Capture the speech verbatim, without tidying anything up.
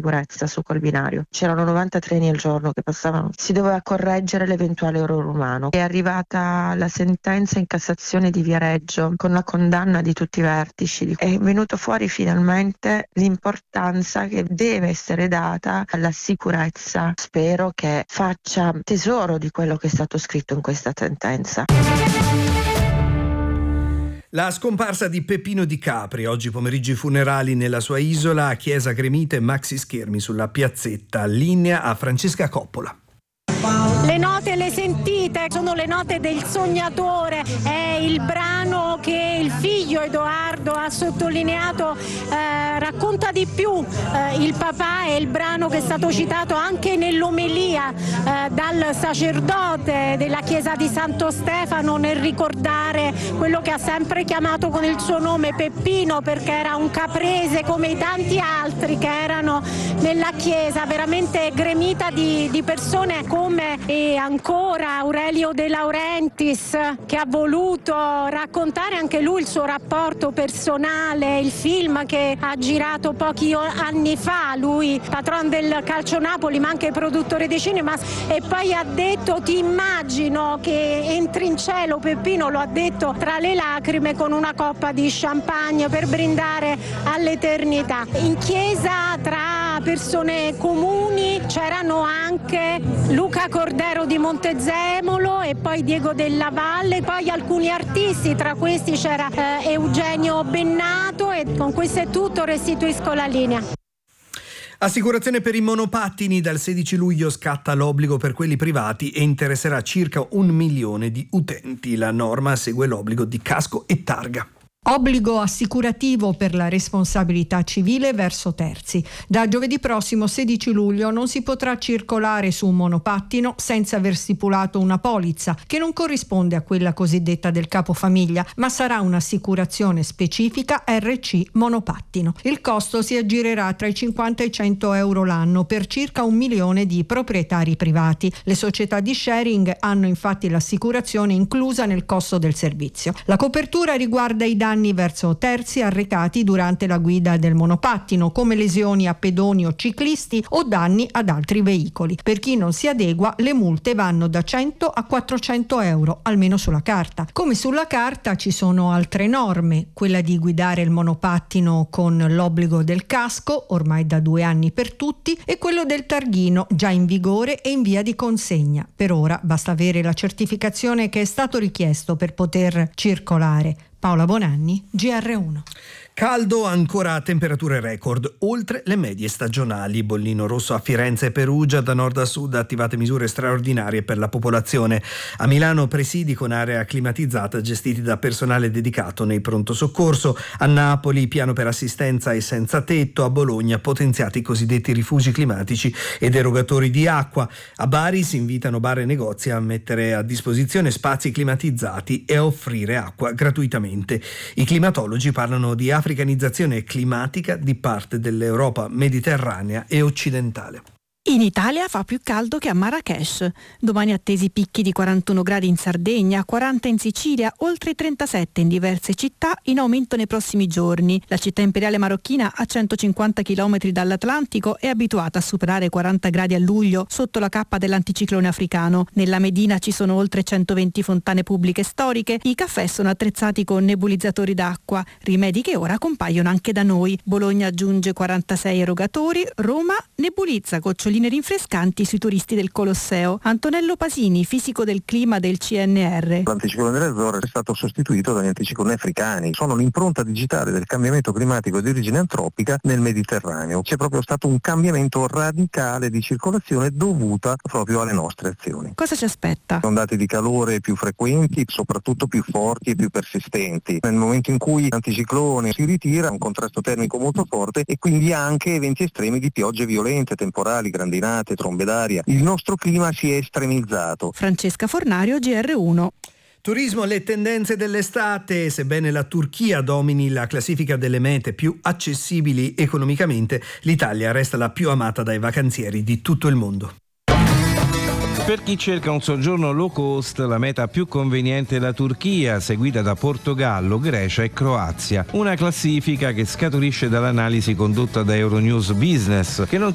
sicurezza su quel binario. C'erano novanta treni al giorno che passavano, si doveva correggere l'eventuale errore umano. È arrivata la sentenza in Cassazione di Viareggio con la condanna di tutti i vertici. È venuto fuori finalmente l'importanza che deve essere data alla sicurezza. Spero che faccia tesoro di quello che è stato scritto in questa sentenza. La scomparsa di Peppino Di Capri, oggi pomeriggio i funerali nella sua isola, chiesa gremita e maxi schermi sulla piazzetta. Linea a Francesca Coppola. Le note le sentite, sono le note del sognatore, è il brano che il figlio Edoardo ha sottolineato, eh, racconta di più eh, il papà, è il brano che è stato citato anche nell'omelia eh, dal sacerdote della chiesa di Santo Stefano nel ricordare quello che ha sempre chiamato con il suo nome Peppino, perché era un caprese come i tanti altri che erano nella chiesa, veramente gremita di, di persone come e ancora Aurelio De Laurentiis, che ha voluto raccontare anche lui il suo rapporto personale, il film che ha girato pochi anni fa, lui patron del Calcio Napoli ma anche produttore di cinema, e poi ha detto: ti immagino che entri in cielo, Peppino lo ha detto tra le lacrime, con una coppa di champagne per brindare all'eternità. In chiesa tra persone comuni c'erano anche Luca Cordero di Montezemolo e poi Diego Della Valle, poi alcuni artisti, tra questi c'era eh, Eugenio Bennato, e con questo è tutto, restituisco la linea. Assicurazione per i monopattini, dal sedici luglio scatta l'obbligo per quelli privati e interesserà circa un milione di utenti. La norma segue l'obbligo di casco e targa. Obbligo assicurativo per la responsabilità civile verso terzi. Da giovedì prossimo sedici luglio non si potrà circolare su un monopattino senza aver stipulato una polizza che non corrisponde a quella cosiddetta del capofamiglia, ma sarà un'assicurazione specifica R C monopattino. Il costo si aggirerà tra i cinquanta e i cento euro l'anno per circa un milione di proprietari privati. Le società di sharing hanno infatti l'assicurazione inclusa nel costo del servizio. La copertura riguarda i danni verso terzi arrecati durante la guida del monopattino, come lesioni a pedoni o ciclisti o danni ad altri veicoli. Per chi non si adegua, le multe vanno da cento a quattrocento euro, almeno sulla carta. Come sulla carta ci sono altre norme, quella di guidare il monopattino con l'obbligo del casco, ormai da due anni per tutti, e quello del targhino, già in vigore e in via di consegna. Per ora basta avere la certificazione che è stato richiesto per poter circolare. Paola Bonanni, G R uno. Caldo ancora a temperature record, oltre le medie stagionali. Bollino rosso a Firenze e Perugia, da nord a sud attivate misure straordinarie per la popolazione. A Milano presidi con area climatizzata gestiti da personale dedicato nei pronto soccorso. A Napoli piano per assistenza e senza tetto. A Bologna potenziati i cosiddetti rifugi climatici ed erogatori di acqua. A Bari si invitano bar e negozi a mettere a disposizione spazi climatizzati e a offrire acqua gratuitamente. I climatologi parlano di africanizzazione climatica di parte dell'Europa mediterranea e occidentale. In Italia fa più caldo che a Marrakech. Domani attesi picchi di quarantuno gradi in Sardegna, quaranta in Sicilia, oltre trentasette in diverse città, in aumento nei prossimi giorni. La città imperiale marocchina, a centocinquanta chilometri dall'Atlantico, è abituata a superare quaranta gradi a luglio sotto la cappa dell'anticiclone africano. Nella Medina ci sono oltre centoventi fontane pubbliche storiche. I caffè sono attrezzati con nebulizzatori d'acqua, rimedi che ora compaiono anche da noi. Bologna aggiunge quarantasei erogatori, Roma nebulizza goccioline rinfrescanti sui turisti del Colosseo. Antonello Pasini, fisico del clima del C N R. L'anticiclone delle Azzorre è stato sostituito dagli anticicloni africani. Sono l'impronta digitale del cambiamento climatico di origine antropica nel Mediterraneo. C'è proprio stato un cambiamento radicale di circolazione dovuta proprio alle nostre azioni. Cosa ci aspetta? Ondate di calore più frequenti, soprattutto più forti e più persistenti. Nel momento in cui l'anticiclone si ritira, un contrasto termico molto forte e quindi anche eventi estremi di piogge violente, temporali, grandinate, trombe d'aria. Il nostro clima si è estremizzato. Francesca Fornario, G R uno. Turismo, le tendenze dell'estate. Sebbene la Turchia domini la classifica delle mete più accessibili economicamente, l'Italia resta la più amata dai vacanzieri di tutto il mondo. Per chi cerca un soggiorno low cost, la meta più conveniente è la Turchia, seguita da Portogallo, Grecia e Croazia. Una classifica che scaturisce dall'analisi condotta da Euronews Business, che non